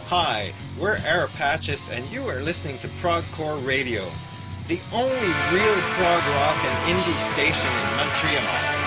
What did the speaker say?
Hi, we're Arapatchis and you are listening to Progcore Radio, the only real prog rock and indie station in Montreal.